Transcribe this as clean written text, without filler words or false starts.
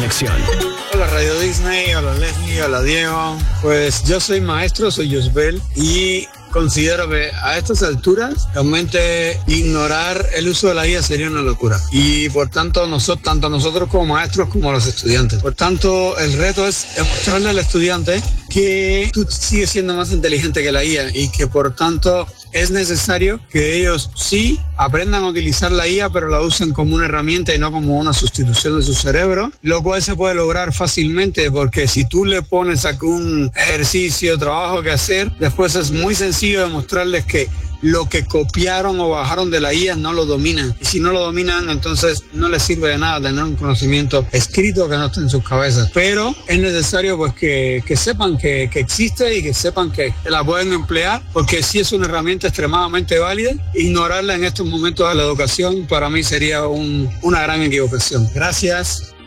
conexión. Hola Radio Disney, hola Leslie, hola Diego. Pues yo soy maestro, soy Yusbel y considero que a estas alturas realmente ignorar el uso de la IA sería una locura. Y por tanto, tanto nosotros como maestros como los estudiantes. Por tanto, el reto es demostrarle al estudiante que tú sigues siendo más inteligente que la IA y que por tanto es necesario que ellos sí aprendan a utilizar la IA, pero la usen como una herramienta y no como una sustitución de su cerebro, lo cual se puede lograr fácilmente porque si tú le pones algún ejercicio, trabajo que hacer, después es muy sencillo demostrarles que lo que copiaron o bajaron de la IA no lo dominan. Y si no lo dominan, entonces no les sirve de nada tener un conocimiento escrito que no esté en sus cabezas. Pero es necesario pues que sepan que existe y que sepan que la pueden emplear, porque sí es una herramienta extremadamente válida. Ignorarla en estos momentos de la educación para mí sería una gran equivocación. Gracias.